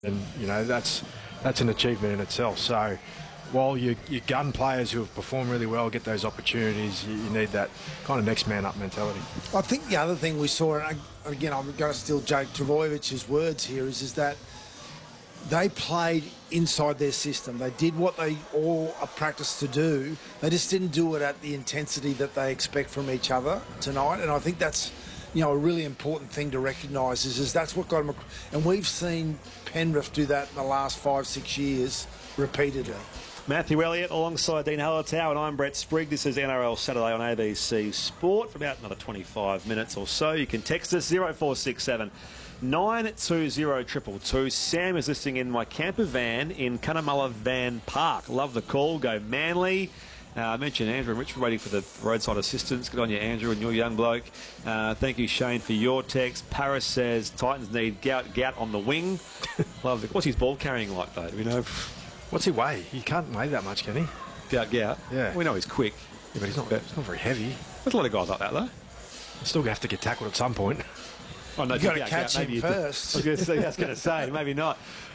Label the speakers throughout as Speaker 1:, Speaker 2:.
Speaker 1: And, you know, that's an achievement in itself. So while you gun players who have performed really well get those opportunities, you need that kind of next man up mentality.
Speaker 2: I think the other thing we saw, and again, I'm going to steal Jake Trbojević's words here, is that they played inside their system. They did what they all are practiced to do. They just didn't do it at the intensity that they expect from each other tonight. And I think that's, you know, a really important thing to recognise is that's what got them. And we've seen Penrith do that in the last 5-6 years repeatedly.
Speaker 3: Matthew Elliott alongside Dean Hallertau, and I'm Brett Sprigg. This is NRL Saturday on ABC Sport for about another 25 minutes or so. You can text us 0467 920 222. Sam is listening in my camper van in Cunnamulla Van Park. Love the call. Go Manly. I mentioned Andrew and Rich waiting for the roadside assistance. Good on you, Andrew, and your young bloke. Thank you, Shane, for your text. Paris says Titans need Gout on the wing. Love it. What's his ball carrying like, though? Do we know?
Speaker 1: What's he weigh? He can't weigh that much, can he?
Speaker 3: Gout.
Speaker 1: Yeah.
Speaker 3: We know he's quick.
Speaker 1: Yeah, but he's not very heavy.
Speaker 3: There's a lot of guys like that, though.
Speaker 1: Still have to get tackled at some point.
Speaker 2: Oh, no, you've got to catch him first.
Speaker 3: I was going to say, maybe not.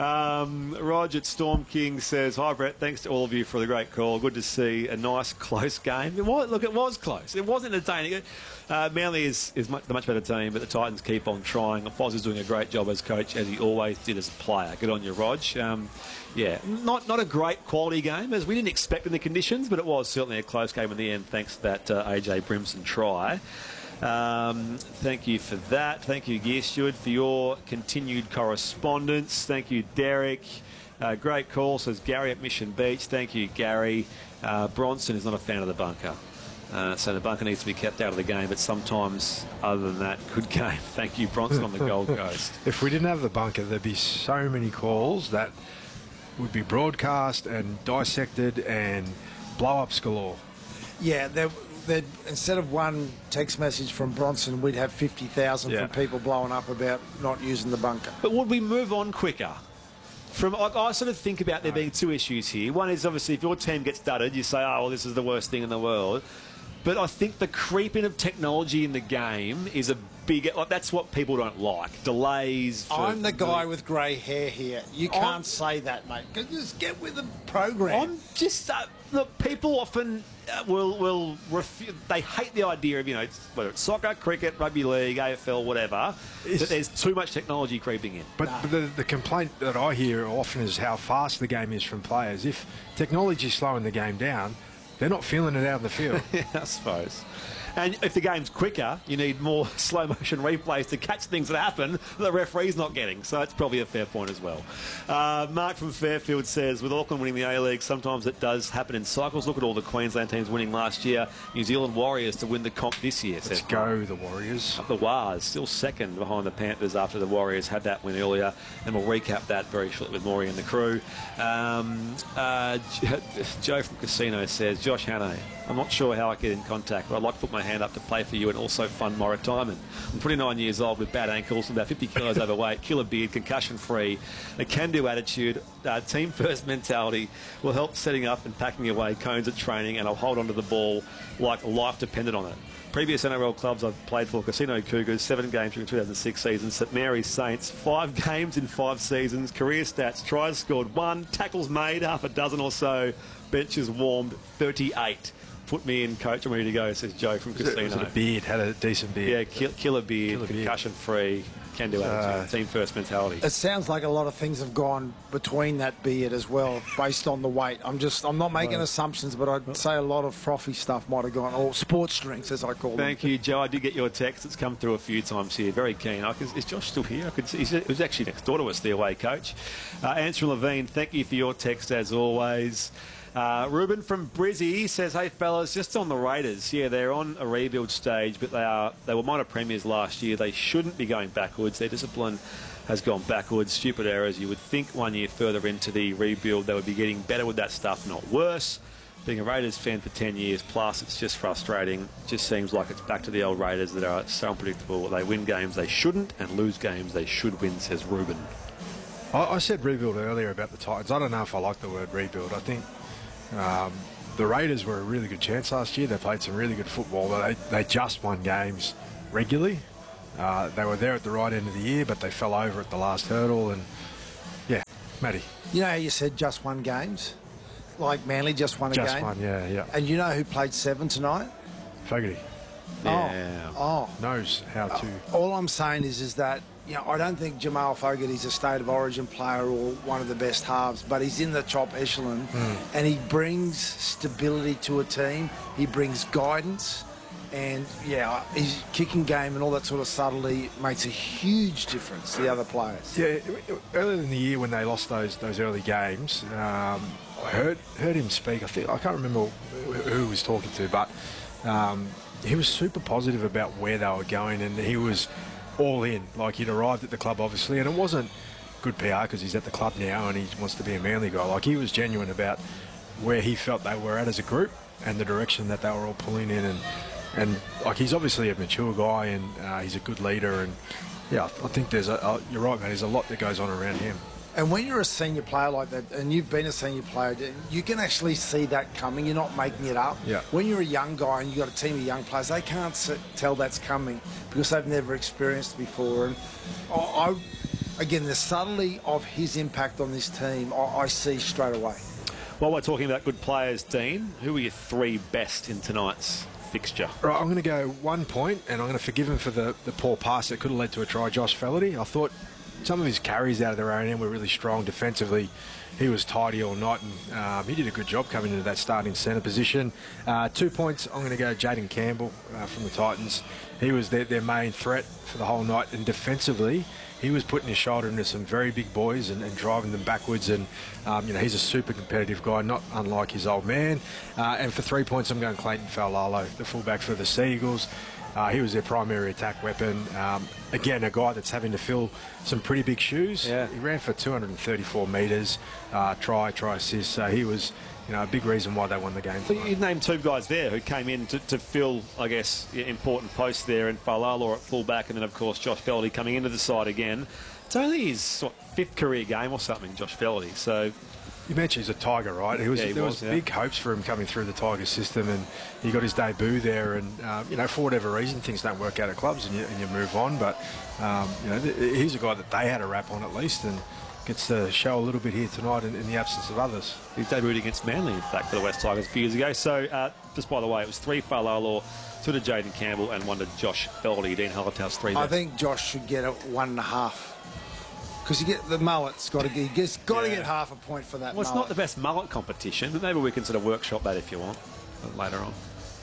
Speaker 3: Rog at Storm King says, hi, Brett. Thanks to all of you for the great call. Good to see a nice, close game. It was close. It was entertaining. Manly is the much better team, but the Titans keep on trying. Foz is doing a great job as coach, as he always did as a player. Good on you, Rog. Yeah, not a great quality game, as we didn't expect in the conditions, but it was certainly a close game in the end, thanks to that AJ Brimson try. Thank you for that. Thank you, Gear Steward, for your continued correspondence. Thank you, Derek. Great call, says Gary at Mission Beach. Thank you, Gary. Bronson is not a fan of the bunker. So the bunker needs to be kept out of the game, but sometimes, other than that, good game. Thank you, Bronson on the Gold Coast.
Speaker 1: If we didn't have the bunker, there'd be so many calls that would be broadcast and dissected and blow-ups galore.
Speaker 2: Yeah, instead of one text message from Bronson, we'd have 50,000 from people blowing up about not using the bunker.
Speaker 3: But would we move on quicker? I sort of think about there being two issues here. One is obviously if your team gets dudded, you say, oh, well, this is the worst thing in the world. But I think the creeping of technology in the game is a big... that's what people don't like. Delays.
Speaker 2: I'm the guy with grey hair here. You can't say that, mate. Just get with the program.
Speaker 3: I'm just... look, people often will refuse... They hate the idea of, you know, whether it's soccer, cricket, rugby league, AFL, whatever, that there's too much technology creeping in.
Speaker 1: But the complaint that I hear often is how fast the game is from players. If technology is slowing the game down, they're not feeling it out in the field.
Speaker 3: Yeah, I suppose. And if the game's quicker, you need more slow-motion replays to catch things that happen that the referee's not getting. So that's probably a fair point as well. Mark from Fairfield says, with Auckland winning the A-League, sometimes it does happen in cycles. Look at all the Queensland teams winning last year. New Zealand Warriors to win the comp this year.
Speaker 1: Let's go, the Warriors.
Speaker 3: The Wars, still second behind the Panthers after the Warriors had that win earlier. And we'll recap that very shortly with Maury and the crew. Joe from Casino says, Josh Hannay, I'm not sure how I get in contact, but I'd like to put my hand up to play for you and also fund my retirement. I'm 29 years old with bad ankles, about 50 kilos overweight, killer beard, concussion-free, a can-do attitude, team-first mentality will help setting up and packing away cones at training, and I'll hold onto the ball like life depended on it. Previous NRL clubs I've played for: Casino Cougars, 7 games during the 2006 season, St Mary's Saints, 5 games in 5 seasons, career stats, tries scored 1, tackles made half a dozen or so, benches warmed 38. Put me in, coach. I'm ready to go, says Joe from Casino.
Speaker 1: Was it a beard? Had a decent beard.
Speaker 3: Yeah, killer beard, concussion-free, can-do attitude, team-first mentality.
Speaker 2: It sounds like a lot of things have gone between that beard as well, based on the weight. I'm not making assumptions, but I'd say a lot of frothy stuff might have gone, or sports drinks, as I call them.
Speaker 3: Thank you, Joe. I did get your text. It's come through a few times here. Very keen. Is Josh still here? I could see. He was actually next door to us, the away coach. Answer Levine, thank you for your text, as always. Ruben from Brizzy says, hey fellas, just on the Raiders, yeah, they're on a rebuild stage, but they were minor premiers last year. They shouldn't be going backwards. Their discipline has gone backwards. Stupid errors. You would think 1 year further into the rebuild they would be getting better with that stuff, not worse. Being a Raiders fan for 10 years plus, it's just frustrating. It just seems like it's back to the old Raiders that are so unpredictable. They win games they shouldn't and lose games they should win, says Ruben.
Speaker 1: I said rebuild earlier about the Titans. I don't know if I like the word rebuild. I think the Raiders were a really good chance last year. They played some really good football, but they just won games regularly. They were there at the right end of the year, but they fell over at the last hurdle, and Yeah, Matty.
Speaker 2: You know how you said just won games? Like Manly just won a game?
Speaker 1: Just one, yeah.
Speaker 2: And you know who played 7 tonight?
Speaker 1: Fogarty
Speaker 3: Yeah.
Speaker 2: Oh.
Speaker 1: knows how to.
Speaker 2: All I'm saying is that, you know, I don't think Jamal Fogarty's a state of origin player or one of the best halves, but he's in the top echelon and he brings stability to a team. He brings guidance. And, yeah, his kicking game and all that sort of subtlety makes a huge difference to the other players.
Speaker 1: Yeah, earlier in the year when they lost those early games, I heard him speak. I can't remember who he was talking to, but he was super positive about where they were going, and he was all in. Like, he'd arrived at the club, obviously, and it wasn't good PR because he's at the club now and he wants to be a Manly guy. Like, he was genuine about where he felt they were at as a group and the direction that they were all pulling in, and like, he's obviously a mature guy and he's a good leader, and yeah, I think there's you're right, man, there's a lot that goes on around him.
Speaker 2: And when you're a senior player like that, and you've been a senior player, you can actually see that coming. You're not making it up.
Speaker 1: Yeah.
Speaker 2: When you're a young guy and you've got a team of young players, they can't tell that's coming because they've never experienced it before. And again, the subtlety of his impact on this team, I see straight away.
Speaker 3: While we're talking about good players, Dean, who were your 3 best in tonight's fixture?
Speaker 1: Right, I'm going to go 1 point, and I'm going to forgive him for the poor pass that could have led to a try. Josh Flaherty, I thought some of his carries out of their own end were really strong defensively. He was tidy all night, and he did a good job coming into that starting centre position. 2 points, I'm going to go Jaden Campbell from the Titans. He was their main threat for the whole night, and defensively, he was putting his shoulder into some very big boys and driving them backwards. And you know, he's a super competitive guy, not unlike his old man. And for 3 points, I'm going Clayton Faulalo, the fullback for the Sea Eagles. He was their primary attack weapon. Again, a guy that's having to fill some pretty big shoes.
Speaker 3: Yeah.
Speaker 1: He ran for 234 metres, try assist. So he was, you know, a big reason why they won the game.
Speaker 3: So you named 2 guys there who came in to fill, I guess, important posts there, and Faulalo at fullback, and then, of course, Josh Flaherty coming into the side again. It's only his 5th career game or something, Josh Flaherty. So
Speaker 1: you mentioned he's a Tiger, right? There was big hopes for him coming through the Tiger system, and he got his debut there. And you know, for whatever reason, things don't work out at clubs, and you move on. But you know, he's a guy that they had a rap on at least, and gets to show a little bit here tonight in the absence of others.
Speaker 3: He debuted against Manly, in fact, for the West Tigers a few years ago. So, just by the way, it was 3 Faulalo, 2 to Jaden Campbell, and 1 to Josh Flaherty. Dean Hallertau's 3 there.
Speaker 2: I think Josh should get a 1.5. Because you get the mullet's got to get half a point for that.
Speaker 3: Well, it's not the best mullet competition, but maybe we can sort of workshop that if you want later on.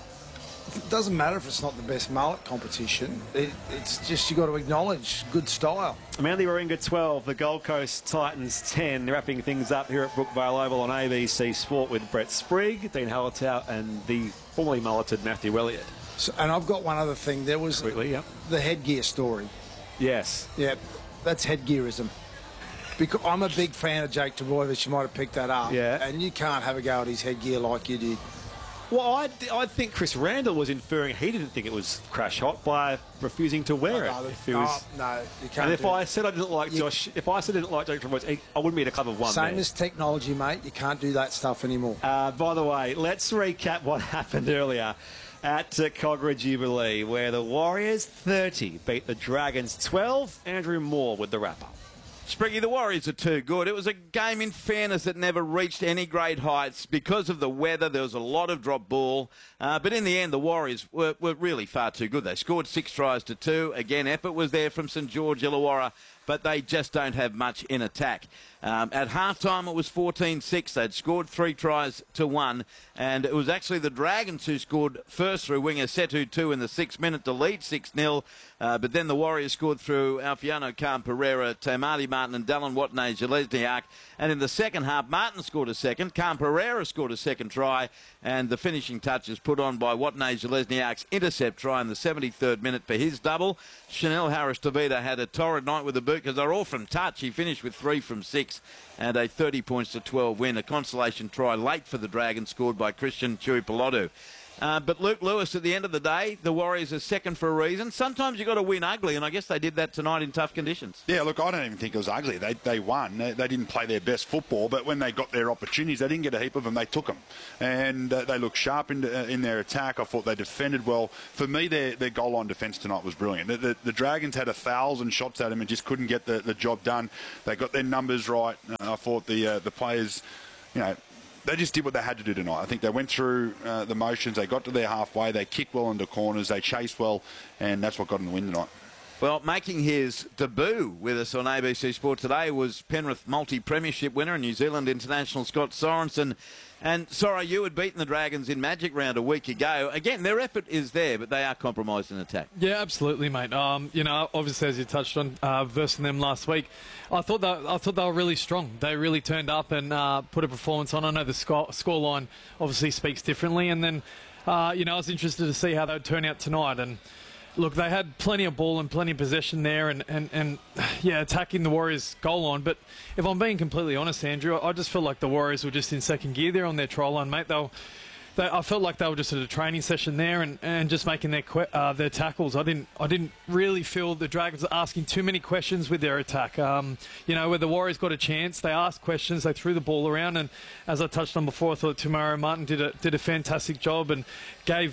Speaker 2: It doesn't matter if it's not the best mullet competition. It's just you got to acknowledge good style.
Speaker 3: Manly Warringah 12, the Gold Coast Titans 10. They're wrapping things up here at Brookvale Oval on ABC Sport with Brett Sprigg, Dean Hallertau, and the formerly mulleted Matthew Elliott.
Speaker 2: So, and I've got one other thing. There was the headgear story.
Speaker 3: Yes.
Speaker 2: Yeah, that's headgearism. Because I'm a big fan of Jake Trbojevic. You might have picked that up.
Speaker 3: Yeah.
Speaker 2: And you can't have a go at his headgear like you did.
Speaker 3: Well, I think Chris Randall was inferring he didn't think it was crash hot by refusing to wear it.
Speaker 2: No, you can't.
Speaker 3: And if I said I didn't like Josh, if I said I didn't like Jake Trbojevic, I wouldn't be in a club of one.
Speaker 2: Same as technology, mate. You can't do that stuff anymore.
Speaker 3: By the way, let's recap what happened earlier at Cogra Jubilee, where the Warriors 30 beat the Dragons 12. Andrew Moore with the wrap-up.
Speaker 4: Spriggy, the Warriors are too good. It was a game, in fairness, that never reached any great heights because of the weather. There was a lot of drop ball. But in the end, the Warriors were really far too good. They scored 6 tries to 2. Again, effort was there from St George Illawarra, but they just don't have much in attack. At halftime, it was 14-6. They'd scored 3 tries to 1, and it was actually the Dragons who scored first through winger Setu 2 in the 6th minute to lead 6-0. But then the Warriors scored through Alfiano Khan Pereira, Tamati Martin and Dallin Watney-Jelezniak. And in the second half, Martin scored a second, Khan Pereira scored a second try, and the finishing touches put on by Watney-Jelezniak's intercept try in the 73rd minute for his double. Chanel Harris-Tavita had a torrid night with the boot because they're all from touch. He finished with 3 from 6 and a 30 points to 12 win. A consolation try late for the Dragons scored by Christian Tuipulotu. But Luke Lewis, at the end of the day, the Warriors are second for a reason. Sometimes you've got to win ugly, and I guess they did that tonight in tough conditions.
Speaker 5: Yeah, look, I don't even think it was ugly. They won. They didn't play their best football, but when they got their opportunities, they didn't get a heap of them. They took them. And they looked sharp in their attack. I thought they defended well. For me, their goal line defence tonight was brilliant. The Dragons had 1,000 shots at them and just couldn't get the job done. They got their numbers right. I thought the players, they just did what they had to do tonight. I think they went through the motions. They got to their halfway. They kicked well into corners. They chased well, and that's what got them the win tonight.
Speaker 4: Well, making his debut with us on ABC Sport today was Penrith multi-premiership winner and New Zealand international Scott Sorensen. And, Soro, you had beaten the Dragons in Magic Round a week ago. Again, their effort is there, but they are compromised in attack.
Speaker 6: Yeah, absolutely, mate. Obviously, as you touched on, versing them last week, I thought they were really strong. They really turned up and put a performance on. I know the scoreline obviously speaks differently. And then, I was interested to see how they would turn out tonight. And look, they had plenty of ball and plenty of possession there and attacking the Warriors' goal line. But if I'm being completely honest, Andrew, I just feel like the Warriors were just in second gear there on their try line, mate. I felt like they were just at a training session there and just making their tackles. I didn't really feel the Dragons were asking too many questions with their attack. Where the Warriors got a chance, they asked questions, they threw the ball around, and as I touched on before, I thought Tamara Martin did a fantastic job and gave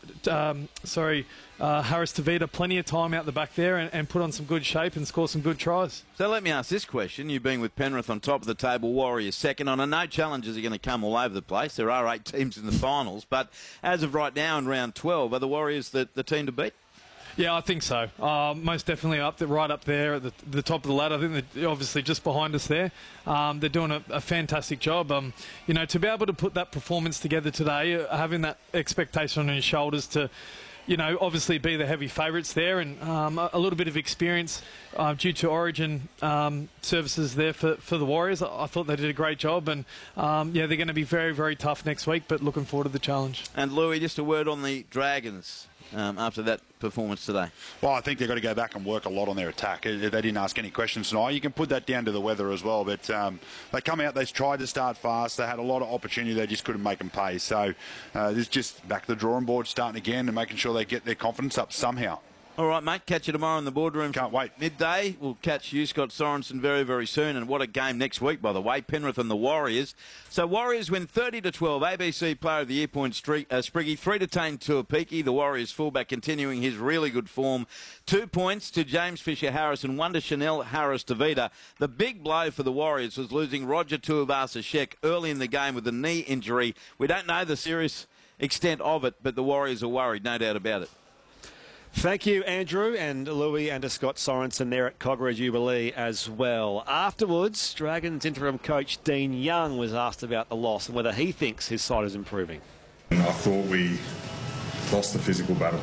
Speaker 6: Harris Tavita plenty of time out the back there and put on some good shape and score some good tries.
Speaker 4: So let me ask this question. You've been with Penrith on top of the table, Warriors second. I know challenges are going to come all over the place. There are 8 teams in the finals, but as of right now in round 12, are the Warriors the team to beat?
Speaker 6: Yeah, I think so. Most definitely right up there at the top of the ladder. I think they're obviously just behind us there. They're doing a fantastic job. To be able to put that performance together today, having that expectation on your shoulders to, obviously be the heavy favourites there and a little bit of experience due to Origin services there for the Warriors. I thought they did a great job and, they're going to be very, very tough next week, but looking forward to the challenge.
Speaker 4: And, Louis, just a word on the Dragons after that performance today.
Speaker 5: Well, I think they've got to go back and work a lot on their attack. They didn't ask any questions tonight. You can put that down to the weather as well, but they come out, they tried to start fast. They had a lot of opportunity. They just couldn't make them pay. So this is just back to the drawing board, starting again and making sure they get their confidence up somehow.
Speaker 4: All right, mate. Catch you tomorrow in the boardroom.
Speaker 5: Can't wait.
Speaker 4: Midday. We'll catch you, Scott Sorensen, very, very soon. And what a game next week, by the way. Penrith and the Warriors. So Warriors win 30-12. ABC Player of the Year point Spriggy. 3-10 to Apiki. The Warriors fullback continuing his really good form. 2 points to James Fisher-Harris and 1 to Chanel Harris-Tavita. The big blow for the Warriors was losing Roger Tuivasa-Sheck early in the game with a knee injury. We don't know the serious extent of it, but the Warriors are worried, no doubt about it.
Speaker 3: Thank you, Andrew, and Louis, and to Scott Sorensen there at Kogarah Jubilee as well. Afterwards, Dragons interim coach Dean Young was asked about the loss and whether he thinks his side is improving.
Speaker 7: I thought we lost the physical battle.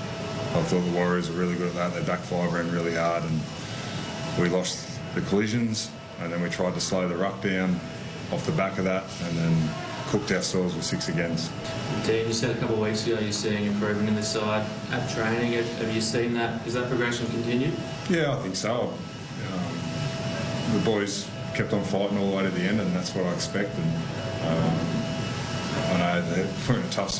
Speaker 7: I thought the Warriors were really good at that. Their back five ran really hard and we lost the collisions, and then we tried to slow the ruck down off the back of that and then cooked ourselves with 6 against.
Speaker 8: Dean, you said a couple of weeks ago you're seeing improvement in this side at training. Have you seen that? Has that progression continued?
Speaker 7: Yeah, I think so. The boys kept on fighting all the way to the end, and that's what I expect. And I know that we're in a tough